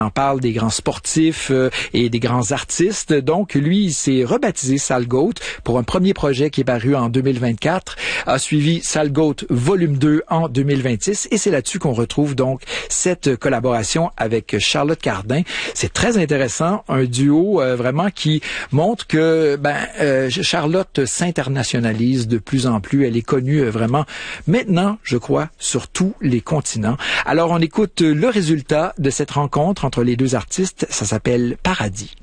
On parle des grands sportifs et des grands artistes. Donc, lui, il s'est rebaptisé Sal Goat pour un premier projet qui est paru en 2024. A suivi Sal Goat volume 2 en 2026. Et c'est là-dessus qu'on retrouve donc cette collaboration avec Charlotte Cardin. C'est très intéressant. Un duo vraiment qui montre que Charlotte s'internationalise de plus en plus. Elle est connue vraiment maintenant, je crois, sur tous les continents. Alors, on écoute le résultat de cette rencontre entre les deux artistes. Ça s'appelle Paradis.